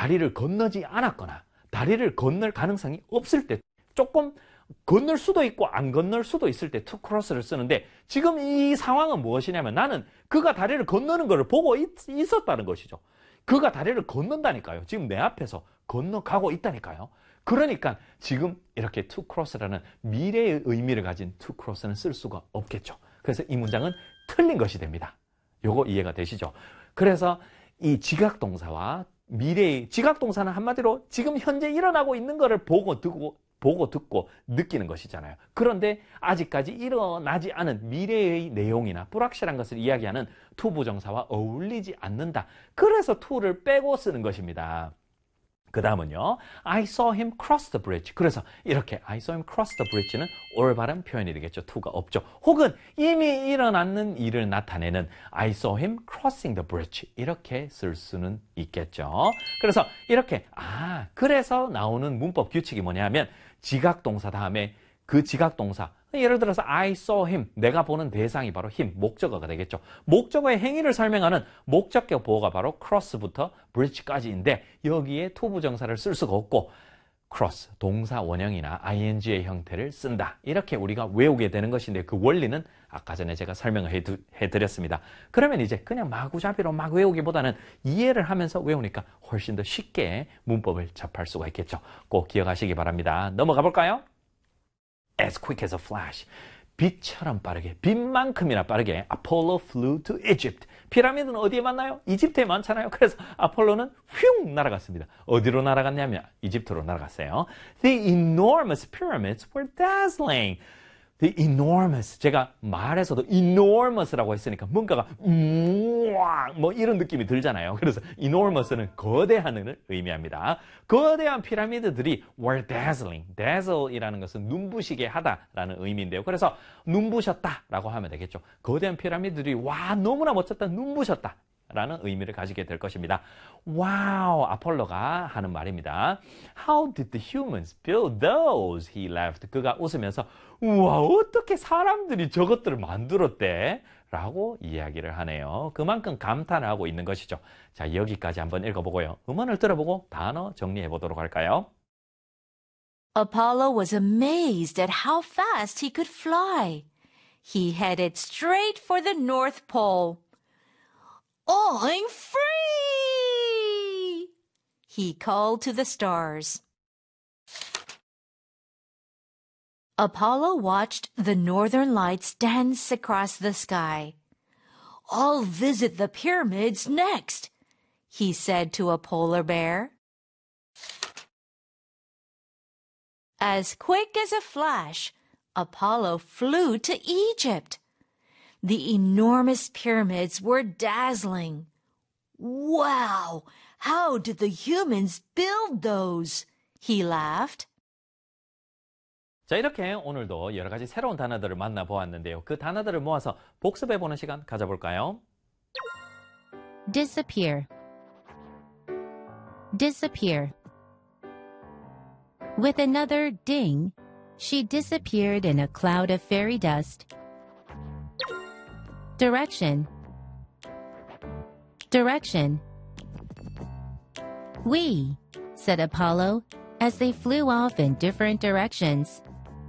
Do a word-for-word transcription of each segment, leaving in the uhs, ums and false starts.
다리를 건너지 않았거나 다리를 건널 가능성이 없을 때, 조금 건널 수도 있고 안 건널 수도 있을 때 to cross를 쓰는데, 지금 이 상황은 무엇이냐면 나는 그가 다리를 건너는 것을 보고 있, 있었다는 것이죠. 그가 다리를 건넌다니까요. 지금 내 앞에서 건너가고 있다니까요. 그러니까 지금 이렇게 to cross라는 미래의 의미를 가진 to cross는 쓸 수가 없겠죠. 그래서 이 문장은 틀린 것이 됩니다. 요거 이해가 되시죠? 그래서 이 지각동사와 미래의, 지각동사는 한마디로 지금 현재 일어나고 있는 것을 보고 듣고 보고 듣고 느끼는 것이잖아요. 그런데 아직까지 일어나지 않은 미래의 내용이나 불확실한 것을 이야기하는 to 부정사와 어울리지 않는다. 그래서 to를 빼고 쓰는 것입니다. 그 다음은요, I saw him cross the bridge. 그래서 이렇게 I saw him cross the bridge는 올바른 표현이 되겠죠. to가 없죠. 혹은 이미 일어났는 일을 나타내는 I saw him crossing the bridge. 이렇게 쓸 수는 있겠죠. 그래서 이렇게, 아, 그래서 나오는 문법 규칙이 뭐냐면 지각동사 다음에 그 지각동사, 예를 들어서 I saw him, 내가 보는 대상이 바로 him, 목적어가 되겠죠. 목적어의 행위를 설명하는 목적격 보호가 바로 cross부터 bridge까지인데 여기에 to 부정사를 쓸 수가 없고 cross, 동사 원형이나 ing의 형태를 쓴다. 이렇게 우리가 외우게 되는 것인데 그 원리는 아까 전에 제가 설명을 해두, 해드렸습니다. 그러면 이제 그냥 마구잡이로 막 외우기보다는 이해를 하면서 외우니까 훨씬 더 쉽게 문법을 접할 수가 있겠죠. 꼭 기억하시기 바랍니다. 넘어가 볼까요? As quick as a flash. 빛처럼 빠르게, 빛만큼이나 빠르게 Apollo flew to Egypt. 피라미드는 어디에 많나요? 이집트에 많잖아요. 그래서 아폴로는 휙 날아갔습니다. 어디로 날아갔냐면 이집트로 날아갔어요. The enormous pyramids were dazzling. The enormous. 제가 말에서도 enormous라고 했으니까 뭔가가 우와 뭐 이런 느낌이 들잖아요. 그래서 enormous는 거대한을 의미합니다. 거대한 피라미드들이 were dazzling. dazzle이라는 것은 눈부시게 하다라는 의미인데요. 그래서 눈부셨다라고 하면 되겠죠. 거대한 피라미드들이 와 너무나 멋졌다, 눈부셨다 라는 의미를 가지게 될 것입니다. 와우, 아폴로가 하는 말입니다. How did the humans build those? He laughed. 그가 웃으면서 우와, 어떻게 사람들이 저것들을 만들었대? 라고 이야기를 하네요. 그만큼 감탄을 하고 있는 것이죠. 자, 여기까지 한번 읽어보고요. 음원을 들어보고 단어 정리해 보도록 할까요? Apollo was amazed at how fast he could fly. He headed straight for the North Pole. I'm free! He called to the stars. Apollo watched the northern lights dance across the sky. I'll visit the pyramids next, he said to a polar bear. As quick as a flash, Apollo flew to Egypt. The enormous pyramids were dazzling. Wow! How did the humans build those? He laughed. 자, 이렇게 오늘도 여러 가지 새로운 단어들을 만나보았는데요. 그 단어들을 모아서 복습해보는 시간 가져볼까요? Disappear. Disappear. With another ding, she disappeared in a cloud of fairy dust. Direction. Direction. We, said Apollo, as they flew off in different directions.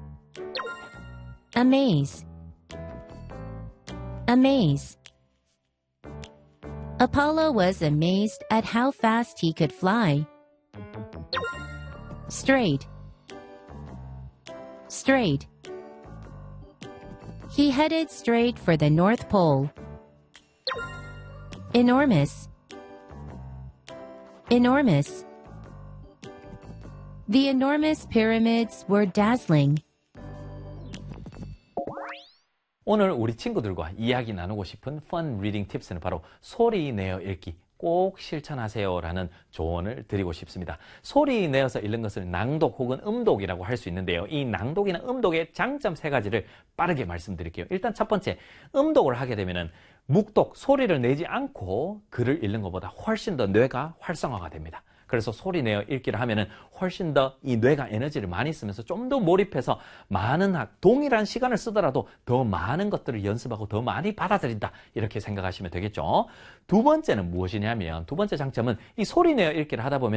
Amaze. Amaze. Apollo was amazed at how fast he could fly. Straight. Straight. He headed straight for the North Pole. Enormous. Enormous. The enormous pyramids were dazzling. 오늘 우리 친구들과 이야기 나누고 싶은 fun reading 팁스는 바로 소리 내어 읽기. 꼭 실천하세요 라는 조언을 드리고 싶습니다. 소리 내어서 읽는 것을 낭독 혹은 음독이라고 할 수 있는데요. 이 낭독이나 음독의 장점 세 가지를 빠르게 말씀드릴게요. 일단 첫 번째, 음독을 하게 되면은 묵독, 소리를 내지 않고 글을 읽는 것보다 훨씬 더 뇌가 활성화가 됩니다. 그래서 소리 내어 읽기를 하면은 훨씬 더 이 뇌가 에너지를 많이 쓰면서 좀 더 몰입해서 많은 학, 동일한 시간을 쓰더라도 더 많은 것들을 연습하고 더 많이 받아들인다. 이렇게 생각하시면 되겠죠. 두 번째는 무엇이냐면, 두 번째 장점은 이 소리 내어 읽기를 하다 보면